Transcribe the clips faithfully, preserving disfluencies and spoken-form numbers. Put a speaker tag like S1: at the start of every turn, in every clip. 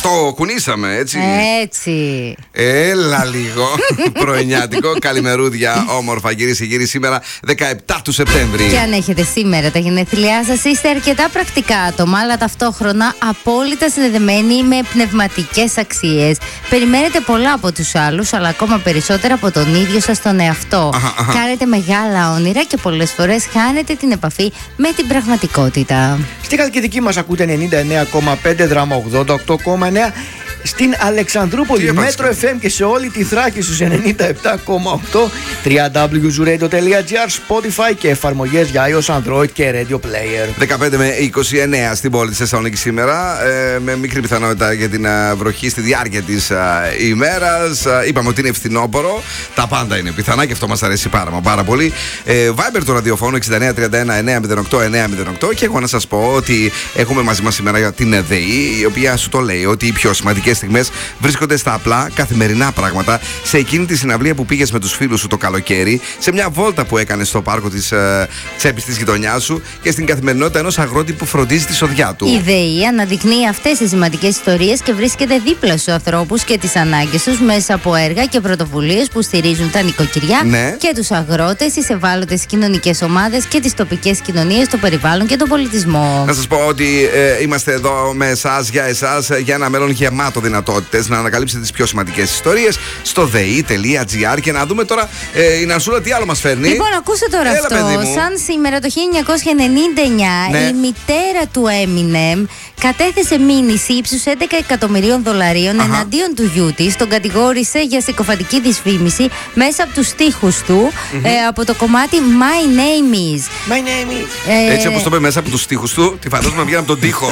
S1: Το κουνήσαμε, έτσι.
S2: Έτσι.
S1: Έλα λίγο. Πρωινιάτικο. Καλημερούδια, όμορφα κυρίες και κύριοι. Σήμερα δεκαεπτά του Σεπτέμβρη.
S2: Και αν έχετε σήμερα τα γενέθλιά σας, είστε αρκετά πρακτικά άτομα, αλλά ταυτόχρονα απόλυτα συνδεδεμένοι με πνευματικές αξίες. Περιμένετε πολλά από τους άλλους, αλλά ακόμα περισσότερα από τον ίδιο σας τον εαυτό.
S1: Αχα, αχα.
S2: Κάνετε μεγάλα όνειρα και πολλές φορές χάνετε την επαφή με την πραγματικότητα.
S3: Στη Χαλκιδική μας ακούτε ενενήντα εννέα κόμμα πέντε, Δράμα ογδόντα οκτώ κόμμα εννέα. Στην Αλεξανδρούπολη, Μέτρο εφ εμ και σε όλη τη Θράκη στους ενενήντα επτά κόμμα οκτώ, double-u double-u double-u τελεία zooradio τελεία gr, Spotify και εφαρμογές για iOS, Android και Radio Player.
S1: δεκαπέντε με είκοσι εννέα στην πόλη της Θεσσαλονίκη σήμερα, ε, με μικρή πιθανότητα για την α, βροχή στη διάρκεια της α, ημέρας. Α, είπαμε ότι είναι φθινόπωρο, τα πάντα είναι πιθανά και αυτό μας αρέσει πάρα, πάρα πολύ. Ε, Viber του ραδιοφώνου εξήντα εννέα τριάντα ένα εννέα μηδέν οκτώ εννέα μηδέν οκτώ και έχω να σας πω ότι έχουμε μαζί μας σήμερα την ΔΕΗ, η οποία σου το λέει ότι οι πιο σημαντικές στιγμές βρίσκονται στα απλά καθημερινά πράγματα, σε εκείνη τη συναυλία που πήγες με τους φίλους σου το καλοκαίρι, σε μια βόλτα που έκανες στο πάρκο της ε, τσέπης της γειτονιάς σου και στην καθημερινότητα ενός αγρότη που φροντίζει τη σοδιά του.
S2: Η ΔΕΗ αναδεικνύει αυτές τις σημαντικές ιστορίες και βρίσκεται δίπλα στους ανθρώπους και τις ανάγκες τους μέσα από έργα και πρωτοβουλίες που στηρίζουν τα νοικοκυριά,
S1: ναι,
S2: και τους αγρότες, τις ευάλωτες κοινωνικές ομάδες και τις τοπικές κοινωνίες, το περιβάλλον και τον πολιτισμό.
S1: Να σας πω ότι ε, είμαστε εδώ με εσάς, για εσάς, για ένα μέλλον γεμάτο δυνατότητες να ανακαλύψετε τις πιο σημαντικές ιστορίες στο δei τελεία gr και να δούμε τώρα ε, η Νασούλα τι άλλο μας φέρνει.
S2: Λοιπόν, ακούστε τώρα.
S1: Έλα,
S2: αυτό. Σαν σήμερα το χίλια εννιακόσια ενενήντα εννιά,
S1: ναι,
S2: η μητέρα του Eminem κατέθεσε μήνυση ύψους έντεκα εκατομμυρίων δολαρίων, αχα, εναντίον του γιού της. Τον κατηγόρησε για συκοφαντική δυσφήμιση μέσα από τους στίχους του, mm-hmm. ε, από το κομμάτι My Name Is.
S3: My Name Is.
S2: Ε,
S1: Έτσι όπως το είπε μέσα από τους στίχους του, τη φαντάζομαι να βγαίνει από τον τοίχο.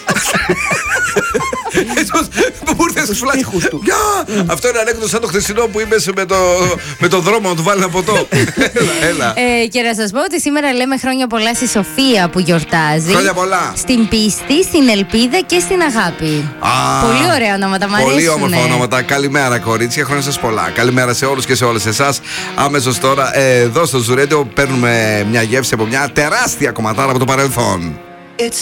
S1: Που ήρθε σου λέει. Αυτό είναι ανέκδοτο σαν το χθεσινό που είπες με, το, με το δρόμο να του βάλει ένα ποτό. Έλα, έλα.
S2: Ε, και να σας πω ότι σήμερα λέμε χρόνια πολλά στη Σοφία που γιορτάζει.
S1: Χρόνια πολλά.
S2: Στην πίστη, στην ελπίδα και στην αγάπη.
S1: Α,
S2: πολύ ωραία ονόματα, μ' αρέσουνε.
S1: Πολύ όμορφα ονόματα. Καλημέρα, κορίτσια. Χρόνια σας πολλά. Καλημέρα σε όλους και σε όλες εσάς. Αμέσως τώρα, εδώ στο Zoo Radio παίρνουμε μια γεύση από μια τεράστια κομματάρα από το παρελθόν.